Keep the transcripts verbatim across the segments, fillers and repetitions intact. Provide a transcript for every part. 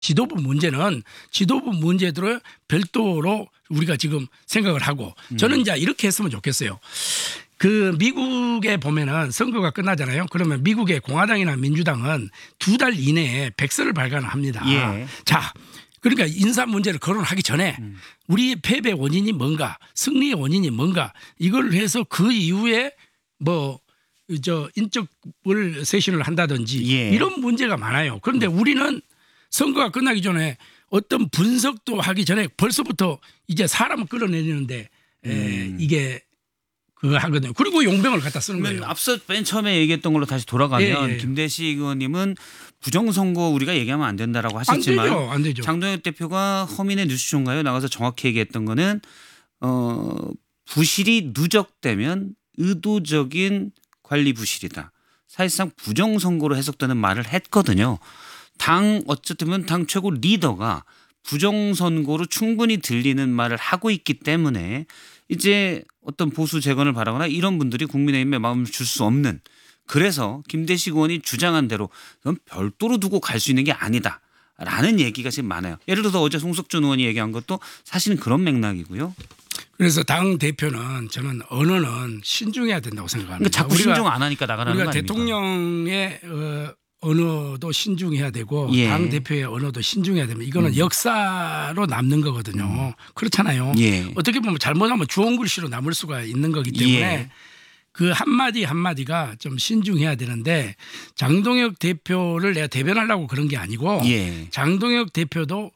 지도부 문제는 지도부 문제들을 별도로 우리가 지금 생각을 하고 저는 이제 이렇게 했으면 좋겠어요. 그 미국에 보면은 선거가 끝나잖아요. 그러면 미국의 공화당이나 민주당은 두 달 이내에 백서를 발간합니다. 예. 자, 그러니까 인사 문제를 거론하기 전에 음. 우리의 패배 원인이 뭔가, 승리의 원인이 뭔가 이걸 해서 그 이후에 뭐 저 인적을 세신을 한다든지 예. 이런 문제가 많아요. 그런데 우리는 선거가 끝나기 전에 어떤 분석도 하기 전에 벌써부터 이제 사람을 끌어내리는데 음. 에, 이게 그거 하거든요. 그리고 용병을 갖다 쓰는 거예요. 앞서 맨 처음에 얘기했던 걸로 다시 돌아가면 예, 예. 김대식 의원님은 부정선거 우리가 얘기하면 안 된다라고 하셨지만 안 되죠. 안 되죠. 장동혁 대표가 허민의 뉴스쇼인가요? 나가서 정확히 얘기했던 거는 어, 부실이 누적되면 의도적인 관리 부실이다. 사실상 부정선거로 해석되는 말을 했거든요. 당 어쨌든 당 최고 리더가 부정선거로 충분히 들리는 말을 하고 있기 때문에 이제 어떤 보수 재건을 바라거나 이런 분들이 국민의힘에 마음을 줄 수 없는, 그래서 김대식 의원이 주장한 대로 그건 별도로 두고 갈 수 있는 게 아니다라는 얘기가 지금 많아요. 예를 들어서 어제 송석준 의원이 얘기한 것도 사실은 그런 맥락이고요. 그래서 당 대표는 저는 언어는 신중해야 된다고 생각합니다. 그러니까 자꾸 우리가, 신중 안 하니까 나가라는 거 우리가 아닙니까? 대통령의 어, 언어도 신중해야 되고 예. 당 대표의 언어도 신중해야 됩니다. 이거는 음. 역사로 남는 거거든요. 음. 그렇잖아요. 예. 어떻게 보면 잘못하면 주홍 글씨로 남을 수가 있는 거기 때문에 예. 그 한마디 한마디가 좀 신중해야 되는데 장동혁 대표를 내가 대변하려고 그런 게 아니고 예. 장동혁 대표도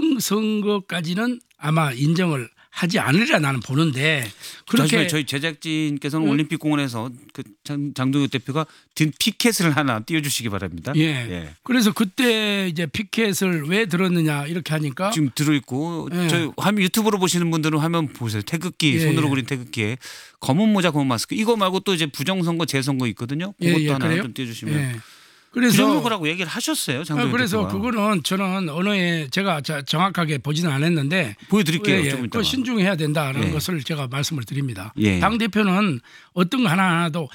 부정선거까지는 아마 인정을 하지 않으리라 나는 보는데 그렇게 저희 제작진께서는 음. 올림픽공원에서 그 장, 장동혁 대표가 든 피켓을 하나 띄워주시기 바랍니다. 예. 예. 그래서 그때 이제 피켓을 왜 들었느냐 이렇게 하니까 지금 들어있고 예. 저희 화면 유튜브로 보시는 분들은 화면 보세요. 태극기 예. 손으로 그린 태극기에 검은 모자 검은 마스크 이거 말고 또 이제 부정선거 재선거 있거든요. 예, 그것도 예, 하나 그래요? 좀 띄워주시면. 예. 그래서 그래서 그라고 얘기를 하셨어요. 장동혁 아, 그래서 대표가. 그거는 저는 언어에 제가 자- 정확하게 보지는 않았는데 보여드릴게요. 예, 예. 좀 그 이따가. 신중해야 된다는 예. 것을 제가 말씀을 드립니다. 예. 당 대표는 어떤 거 하나하나도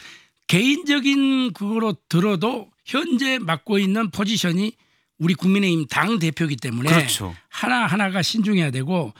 개인적인 그거로 들어도 현재 맡고 있는 포지션이 우리 국민의힘 당 대표이기 때문에 그렇죠. 하나 하나가 신중해야 되고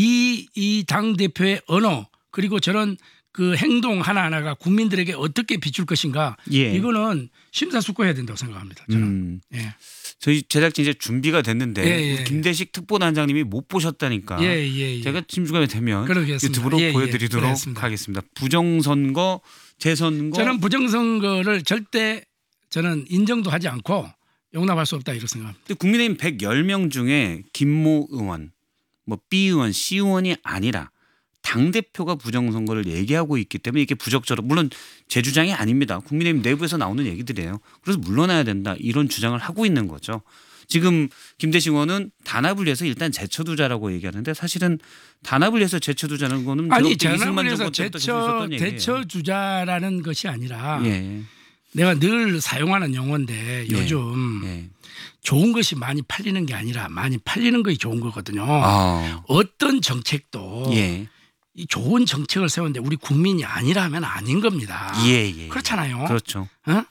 이 이 당 대표의 언어 그리고 저런 그 행동 하나 하나가 국민들에게 어떻게 비출 것인가 예. 이거는 심사숙고해야 된다고 생각합니다. 저는. 음. 예. 저희 제작진 이제 준비가 됐는데 예, 예. 김대식 특보단장님이 못 보셨다니까. 예, 예, 예. 제가 심중간에 되면 그러겠습니다. 유튜브로 예, 예. 보여드리도록 그렇습니다. 하겠습니다. 부정선거, 재선거. 저는 부정선거를 절대 저는 인정도 하지 않고 용납할 수 없다 이렇게 생각합니다. 근데 국민의힘 백십 명 중에 김모 의원, 뭐 B 의원, C 의원이 아니라 당대표가 부정선거를 얘기하고 있기 때문에 이게 부적절한, 물론 제 주장이 아닙니다. 국민의힘 내부에서 나오는 얘기들이에요. 그래서 물러나야 된다 이런 주장을 하고 있는 거죠. 지금 김대식 의원은 단합을 위해서 일단 제쳐두자라고 얘기하는데 사실은 단합을 위해서 제쳐두자는 거는 아니 제가 볼 때 이승만 단합을 해서 정부 때부터 계속 제쳐 있었던 얘기예요. 대처주자라는 것이 아니라 예. 내가 늘 사용하는 용어인데 예. 요즘 예. 좋은 것이 많이 팔리는 게 아니라 많이 팔리는 것이 좋은 거거든요. 아. 어떤 정책도 예. 이 좋은 정책을 세우는데 우리 국민이 아니라면 아닌 겁니다. 예, 예. 그렇잖아요. 그렇죠. 어?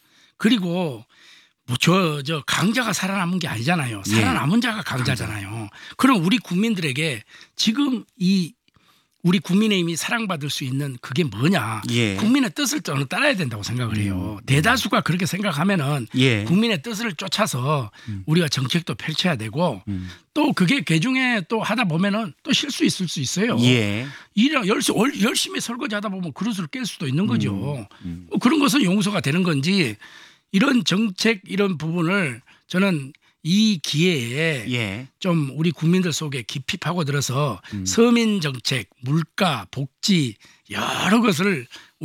그리고 뭐 저, 저 강자가 살아남은 게 아니잖아요. 살아남은 자가 강자잖아요. 그럼 우리 국민들에게 지금 이 우리 국민의힘이 사랑받을 수 있는 그게 뭐냐. 예. 국민의 뜻을 저는 따라야 된다고 생각을 해요. 대다수가 그렇게 생각하면은 예. 국민의 뜻을 쫓아서 우리가 정책도 펼쳐야 되고 음. 또 그게 개중에 또 하다 보면은 또 실수 있을 수 있어요. 예. 일을 열심히, 열심히 설거지하다 보면 그릇을 깰 수도 있는 거죠. 음. 그런 것은 용서가 되는 건지 이런 정책 이런 부분을 저는 이 기회에 예. 좀 우리 국민들 속에 깊이 파고들어서 음. 서민 정책, 물가, 복지 여러 것을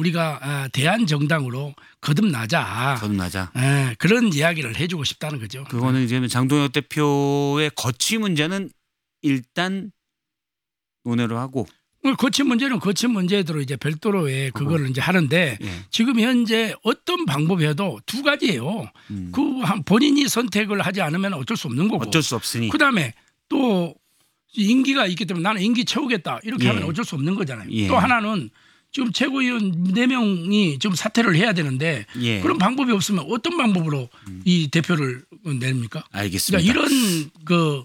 우리가 대한 정당으로 거듭나자. 거듭나자. 예, 그런 이야기를 해주고 싶다는 거죠. 그거는 이제 장동혁 대표의 거취 문제는 일단 논의를 하고. 거친 문제는 거친 문제대로 이제 별도로의 그거를 이제 하는데 예. 지금 현재 어떤 방법이어도 두 가지예요. 음. 그 본인이 선택을 하지 않으면 어쩔 수 없는 거고. 어쩔 수 없으니. 그다음에 또 임기가 있기 때문에 나는 임기 채우겠다 이렇게 예. 하면 어쩔 수 없는 거잖아요. 예. 또 하나는 지금 최고위원 네 명이 지금 사퇴를 해야 되는데 예. 그런 방법이 없으면 어떤 방법으로 이 대표를 냅니까? 알겠습니다. 그러니까 이런 그